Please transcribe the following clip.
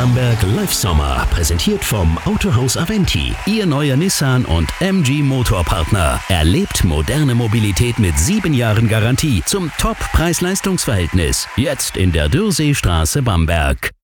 Bamberg Live Sommer, präsentiert vom Autohaus Aventi. Ihr neuer Nissan und MG Motorpartner. Erlebt moderne Mobilität mit 7 Jahren Garantie zum Top-Preis-Leistungs-Verhältnis. Jetzt in der Dürrseestraße Bamberg.